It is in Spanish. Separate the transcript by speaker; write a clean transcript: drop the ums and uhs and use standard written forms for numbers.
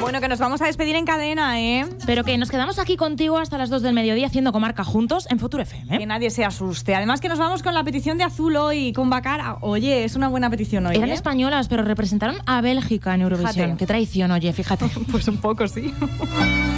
Speaker 1: Bueno, que nos vamos a despedir en cadena, ¿eh?
Speaker 2: Pero que nos quedamos aquí contigo hasta las 2 del mediodía haciendo comarca juntos en Futur FM.
Speaker 1: Que nadie se asuste. Además que nos vamos con la petición de Azul hoy, con Bacar. Oye, es una buena petición hoy,
Speaker 2: Eran españolas, pero representaron a Bélgica en Eurovisión.
Speaker 1: Fíjate.
Speaker 2: Qué traición, oye, fíjate.
Speaker 1: Pues un poco, sí.